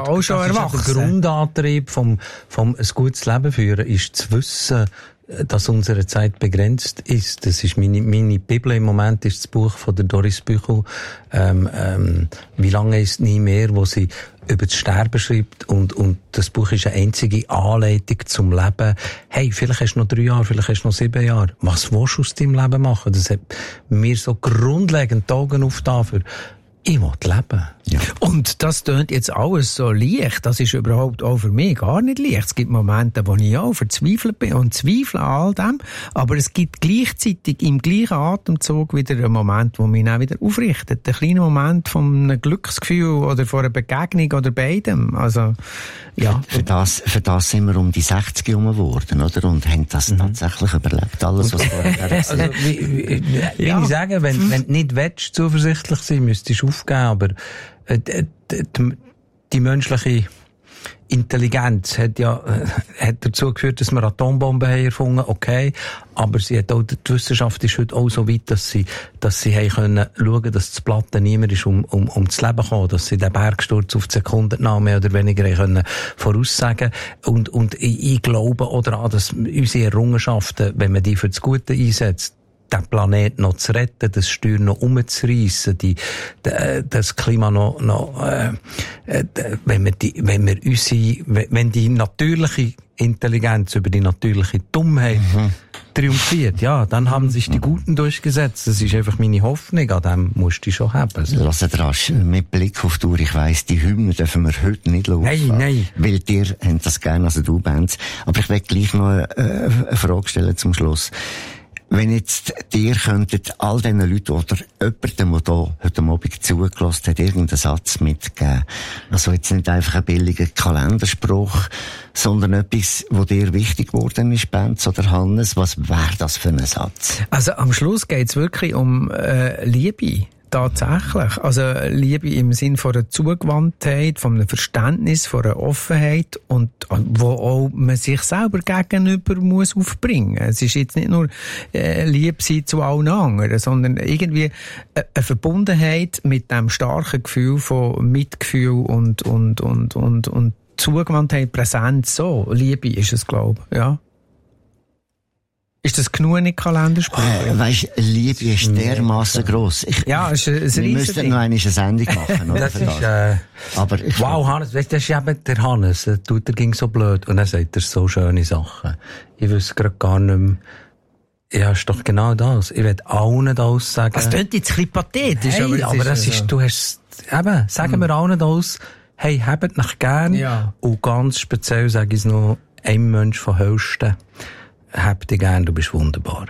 auch schon erwachsen. Der Grundantrieb vom ein gutes Leben führen ist zu wissen, dass unsere Zeit begrenzt ist. Das ist meine Bibel im Moment, ist das Buch von der Doris Büchel, «Wie lange ist nie mehr», wo sie über das Sterben schreibt und das Buch ist eine einzige Anleitung zum Leben. Hey, vielleicht hast du noch 3 Jahre, vielleicht hast du noch 7 Jahre. Was willst du aus deinem Leben machen? Das hat mir so grundlegend die Augen aufgetan für ich will leben. Ja. Und das tönt jetzt alles so leicht. Das ist überhaupt auch für mich gar nicht leicht. Es gibt Momente, wo ich auch verzweifelt bin und zweifle an all dem. Aber es gibt gleichzeitig im gleichen Atemzug wieder einen Moment, wo mich dann wieder aufrichtet. Ein kleiner Moment von einem Glücksgefühl oder von einer Begegnung oder beidem. Also, ja. Für das sind wir um die 60 geworden, oder? Und haben das tatsächlich überlebt. Alles, was vorher also, wie ich sage, wenn du nicht willst, zuversichtlich sein, müsstest du aufgeben. Aber die menschliche Intelligenz hat dazu geführt, dass wir Atombomben haben erfunden, okay. Aber sie hat auch, die Wissenschaft ist heute auch so weit, dass sie haben können schauen, dass das Platten niemand ist, um das Leben zu kommen, dass sie den Bergsturz auf die Sekunde mehr oder weniger können voraussagen. Und ich glaube auch daran, dass unsere Errungenschaften, wenn man die für das Gute einsetzt, den Planet noch zu retten, das Steuer noch umzureissen, das Klima noch wenn die natürliche Intelligenz über die natürliche Dummheit triumphiert, ja, dann haben sich die Guten durchgesetzt. Das ist einfach meine Hoffnung, an dem musst du schon haben. Lass rasch, mit Blick auf die Uhr, ich weiss, die Hymne dürfen wir heute nicht laufen. Nein. Weil dir haben das gerne, also du Bands. Aber ich will gleich noch eine Frage stellen zum Schluss. Wenn jetzt dir könntet all diesen Leuten oder jemandem, der da heute Abend zugelassen hat, irgendeinen Satz mitgeben. Also jetzt nicht einfach ein billiger Kalenderspruch, sondern etwas, wo dir wichtig geworden ist, Benz oder Hannes. Was wäre das für ein Satz? Also am Schluss geht's wirklich um Liebe. Tatsächlich. Also Liebe im Sinn von einer Zugewandtheit, von einem Verständnis, von einer Offenheit und wo auch man sich selber gegenüber muss aufbringen. Es ist jetzt nicht nur Liebe sein zu allen anderen, sondern irgendwie eine Verbundenheit mit dem starken Gefühl von Mitgefühl und Zugewandtheit, Präsenz. So, Liebe ist es, glaube ich. Ja. Ist das genug in Kalenderspruch? Weisst, Liebe ist dermassen gross. Ja, es ist ein wir müssten noch eine Sendung machen, oder? Das ist, aber wow, Hannes, weißt du, das ist eben der Hannes, der ging so blöd und er sagt so schöne Sachen. Ich wüsste gerade gar nicht mehr. Ja, ist doch genau das. Ich will allen das sagen. Das klingt jetzt ein bisschen pathetisch. Hey, aber das ist, du hast, eben, sagen wir allen das, hey, habt nach gern. Ja. Und ganz speziell sage ich es noch, ein Mensch von Höchsten. Hab dich gern, du bist wunderbar.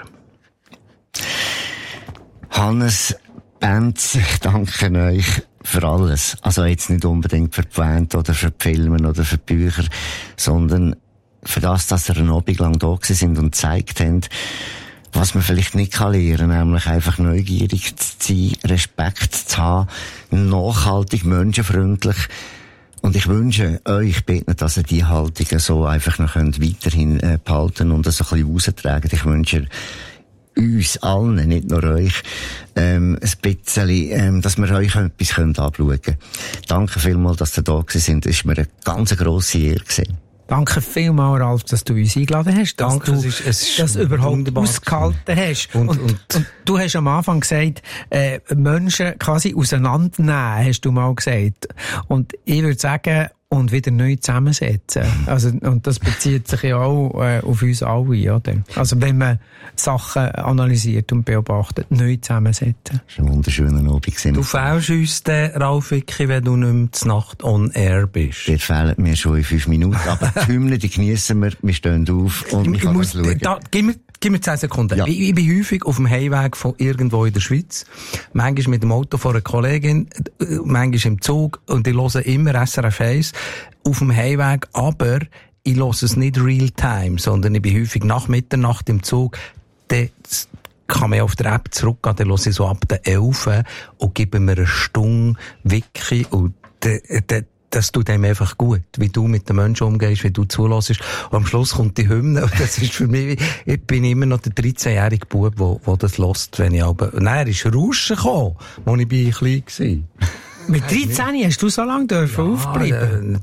Hannes, Benz, ich danke euch für alles. Also jetzt nicht unbedingt für die Band oder für die Filme oder für die Bücher, sondern für das, dass ihr einen Abend lang da sind und gezeigt habt, was man vielleicht nicht kann lernen, nämlich einfach neugierig zu sein, Respekt zu haben, nachhaltig, menschenfreundlich. Und ich wünsche euch, beten, dass ihr die Haltung so einfach noch weiterhin behalten und das ein bisschen raustragen. Ich wünsche uns allen, nicht nur euch, ein bisschen, dass wir euch etwas anschauen können. Danke vielmals, dass ihr da sind. Es war mir eine ganz grosse Ehre gewesen. Danke vielmals, Ralf, dass du uns eingeladen hast, dass Danke, du das überhaupt ausgehalten hast. Und du hast am Anfang gesagt, Menschen quasi auseinandernehmen, hast du mal gesagt. Und ich würde sagen, und wieder neu zusammensetzen. Also, und das bezieht sich ja auch auf uns alle, oder? Also, wenn man Sachen analysiert und beobachtet, neu zusammensetzen. Das war ein wunderschöner Abend. Du fehlst uns den, Ralf Wicki, wenn du nicht mehr zur Nacht on air bist. Der fehlt mir schon in 5 Minuten, aber die Hymne, die geniessen wir stehen auf und ich kann das schauen. Gib mir 10 Sekunden. Ja. Ich bin häufig auf dem Heimweg von irgendwo in der Schweiz. Manchmal mit dem Auto von einer Kollegin, manchmal im Zug. Und ich höre immer SRF 1 auf dem Heimweg. Aber ich höre es nicht real time, sondern ich bin häufig nach Mitternacht im Zug. Dann kann man auf der App zurückgehen, dann höre ich so ab der 11 und gebe mir eine Stunde Wiki und das tut einem einfach gut, wie du mit den Menschen umgehst, wie du zulässt. Und am Schluss kommt die Hymne. Und das ist für mich, ich bin immer noch der 13-jährige Bub, wo das hört, wenn ich aber, nein, er ist Rauschen gekommen, als ich klein war. Mit 13 hast du so lange aufbleiben?